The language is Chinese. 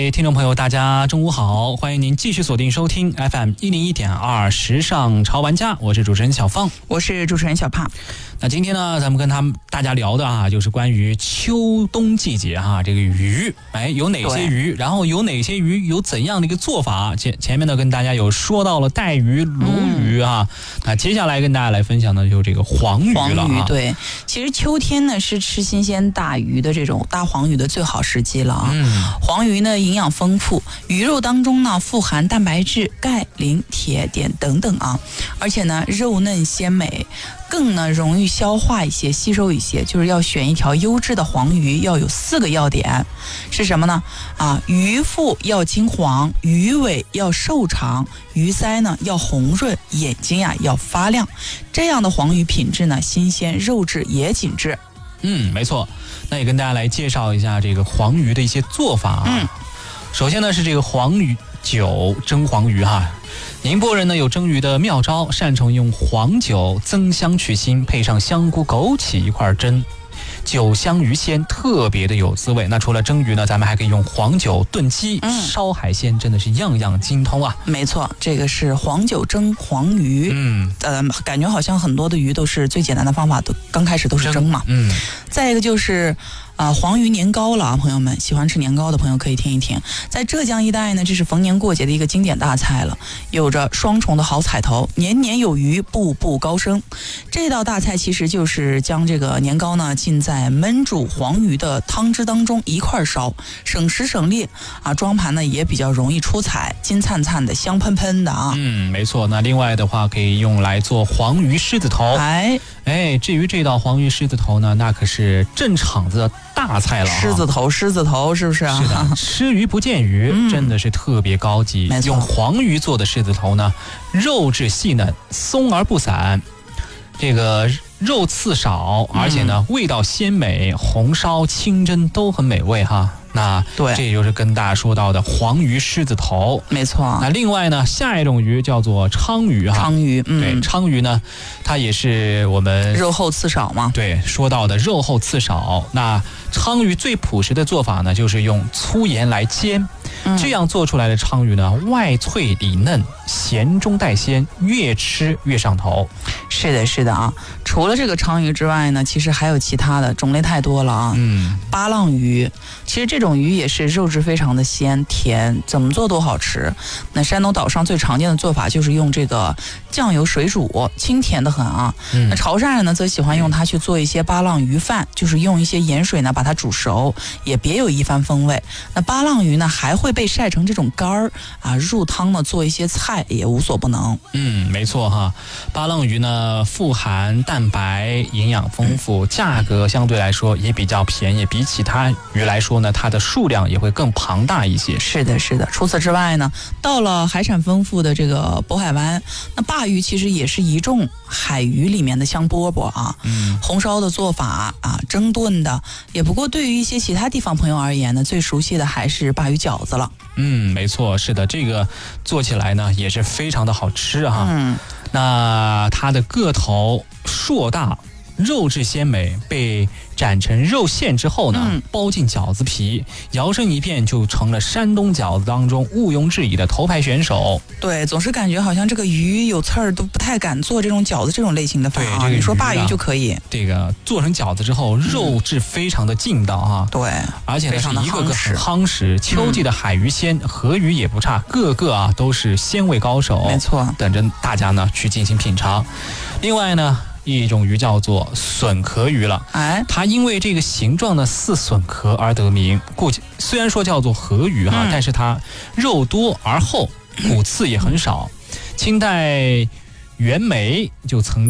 听众朋友大家中午好，欢迎您继续锁定收听 FM101.2 时尚潮玩家，我是主持人小芳， 我是主持人小帕。 那今天呢，咱们跟大家聊的就是关于秋冬季节这个鱼，有哪些鱼，然后有哪些鱼有怎样的一个做法。前面呢跟大家有说到了带鱼、鲈鱼那接下来跟大家来分享的就是这个黄鱼了。 黄鱼，对，其实秋天呢是吃新鲜大鱼的这种大黄鱼的最好时机了黄鱼呢营养丰富，鱼肉当中呢富含蛋白质、钙、磷、铁、碘等等而且呢肉嫩鲜美，更呢容易消化一些、吸收一些。就是要选一条优质的黄鱼，要有4个要点，是什么呢？鱼腹要金黄，鱼尾要瘦长，鱼鳃呢要红润，眼睛要发亮。这样的黄鱼品质呢新鲜，肉质也紧致。 没错。那也跟大家来介绍一下这个黄鱼的一些做法首先呢是这个黄鱼酒蒸黄鱼宁波人呢有蒸鱼的妙招，擅长用黄酒增香去腥，配上香菇、枸杞一块蒸，酒香鱼鲜，特别的有滋味。那除了蒸鱼呢，咱们还可以用黄酒炖鸡、烧海鲜，真的是样样精通没错，这个是黄酒蒸黄鱼。感觉好像很多的鱼都是最简单的方法，都刚开始都是蒸嘛。再一个就是黄鱼年糕了朋友们喜欢吃年糕的朋友可以听一听。在浙江一带呢，这是逢年过节的一个经典大菜了，有着双重的好彩头，年年有余，步步高升。这道大菜其实就是将这个年糕呢浸在焖煮黄鱼的汤汁当中一块烧，省时省力装盘呢也比较容易出彩，金灿灿的，香喷喷的没错。那另外的话可以用来做黄鱼狮子头。至于这道黄鱼狮子头呢，那可是正场子的大菜了狮子头是不是是的，吃鱼不见鱼，真的是特别高级。用黄鱼做的狮子头呢，肉质细嫩，松而不散，这个肉刺少，而且呢味道鲜美，红烧、清蒸都很美味那对，这也就是跟大家说到的黄鱼狮子头。 没错。那另外呢，下一种鱼叫做鲳鱼鲳鱼， 对，鲳鱼呢，它也是我们肉厚刺少嘛。 对，说到的肉厚刺少。那鲳鱼最朴实的做法呢，就是用粗盐来煎，这样做出来的鲳鱼呢，外脆里嫩，咸中带鲜，越吃越上头。 是的除了这个鲳鱼之外呢，其实还有其他的种类太多了巴浪鱼，其实这种鱼也是肉质非常的鲜甜，怎么做都好吃。那山东岛上最常见的做法就是用这个酱油水煮，清甜的很那潮汕人呢则喜欢用它去做一些巴浪鱼饭，就是用一些盐水呢把它煮熟，也别有一番风味。那巴浪鱼呢还会被晒成这种干儿入汤呢做一些菜也无所不能。 没错巴浪鱼呢富含蛋白，营养丰富，价格相对来说也比较便宜，比其他鱼来说呢，它的数量也会更庞大一些。 是的。除此之外呢，到了海产丰富的这个渤海湾，那鲅鱼其实也是一众海鱼里面的香饽饽红烧的做法蒸炖的，也不过对于一些其他地方朋友而言呢，最熟悉的还是鲅鱼饺子了。 没错，是的，这个做起来呢也是非常的好吃那它的个头硕大，肉质鲜美，被斩成肉馅之后呢，包进饺子皮，摇身一变就成了山东饺子当中毋庸置疑的头牌选手。 对，总是感觉好像这个鱼有刺儿，都不太敢做这种饺子这种类型的饭你说鲅鱼就可以。 这个做成饺子之后，肉质非常的劲道对， 而且呢是一个个很夯实。秋季的海鱼鲜，河鱼也不差，个个都是鲜味高手。 没错，等着大家呢去进行品尝。另外呢，一种鱼叫做笋壳鱼了，它因为这个形状的似笋壳而得名。虽然说叫做河鱼但是它肉多而厚，骨刺也很少。清代袁枚就曾